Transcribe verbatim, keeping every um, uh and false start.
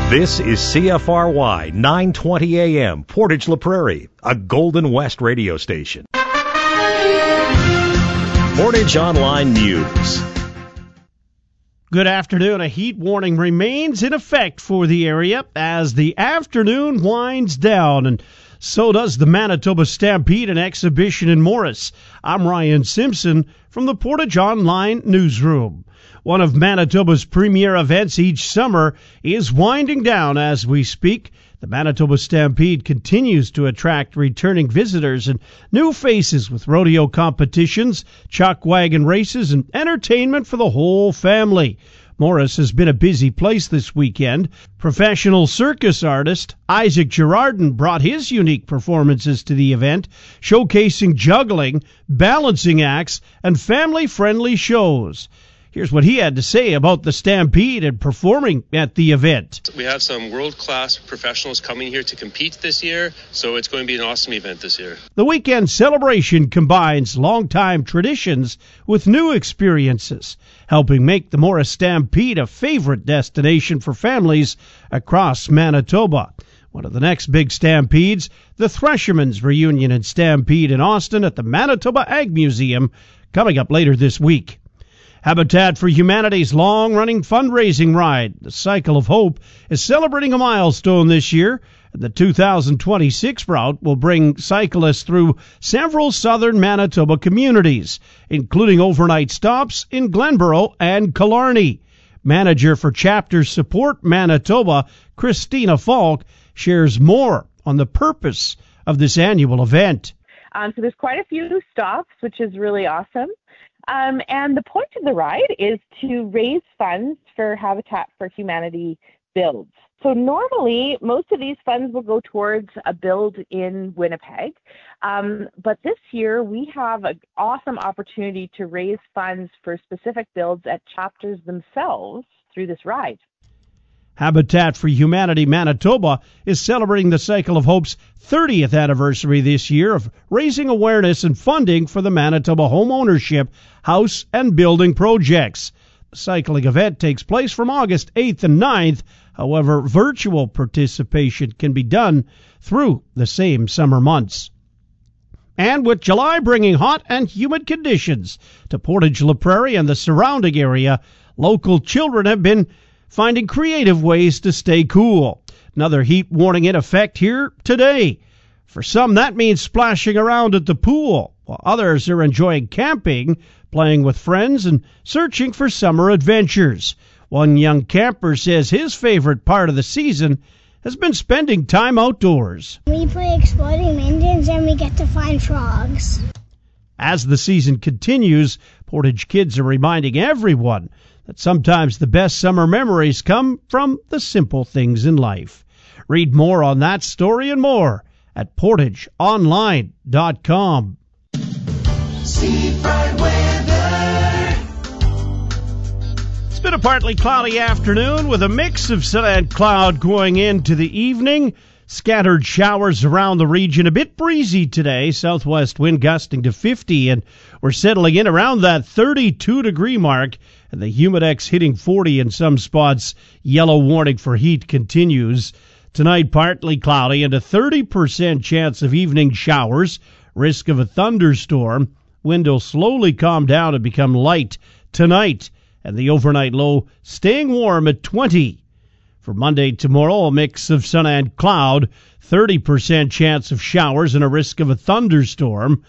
This is C F R Y nine twenty A M, Portage La Prairie, a Golden West radio station. Portage Online News. Good afternoon. A heat warning remains in effect for the area as the afternoon winds down, and so does the Manitoba Stampede and exhibition in Morris. I'm Ryan Simpson from the Portage Online Newsroom. One of Manitoba's premier events each summer is winding down as we speak. The Manitoba Stampede continues to attract returning visitors and new faces with rodeo competitions, chuck wagon races, and entertainment for the whole family. Morris has been a busy place this weekend. Professional circus artist Isaac Girardin brought his unique performances to the event, showcasing juggling, balancing acts, and family-friendly shows. Here's what he had to say about the Stampede and performing at the event. We have some world-class professionals coming here to compete this year, so it's going to be an awesome event this year. The weekend celebration combines longtime traditions with new experiences, helping make the Morris Stampede a favorite destination for families across Manitoba. One of the next big stampedes, the Threshermen's Reunion and Stampede in Austin at the Manitoba Ag Museum, coming up later this week. Habitat for Humanity's long-running fundraising ride, the Cycle of Hope, is celebrating a milestone this year. The two thousand twenty-six route will bring cyclists through several southern Manitoba communities, including overnight stops in Glenborough and Killarney. Manager for Chapter Support Manitoba, Christina Falk, shares more on the purpose of this annual event. Um, so there's quite a few stops, which is really awesome. Um, and the point of the ride is to raise funds for Habitat for Humanity builds. So normally, most of these funds will go towards a build in Winnipeg. Um, but this year, we have an awesome opportunity to raise funds for specific builds at chapters themselves through this ride. Habitat for Humanity Manitoba is celebrating the Cycle of Hope's thirtieth anniversary this year of raising awareness and funding for the Manitoba home ownership, house, and building projects. The cycling event takes place from August eighth and ninth. However, virtual participation can be done through the same summer months. And with July bringing hot and humid conditions to Portage La Prairie and the surrounding area, local children have been finding creative ways to stay cool. Another heat warning in effect here today. For some, that means splashing around at the pool, while others are enjoying camping, playing with friends, and searching for summer adventures. One young camper says his favorite part of the season has been spending time outdoors. We play exploding minions and we get to find frogs. As the season continues, Portage kids are reminding everyone that sometimes the best summer memories come from the simple things in life. Read more on that story and more at portage online dot com. Seafront weather. It's been a partly cloudy afternoon with a mix of sun and cloud going into the evening. Scattered showers around the region. A bit breezy today. Southwest wind gusting to fifty, and we're settling in around that thirty-two degree mark. And the humidex hitting forty in some spots. Yellow warning for heat continues. Tonight, partly cloudy and a thirty percent chance of evening showers. Risk of a thunderstorm. Wind will slowly calm down and become light tonight. And the overnight low staying warm at twenty. For Monday tomorrow, a mix of sun and cloud. thirty percent chance of showers and a risk of a thunderstorm.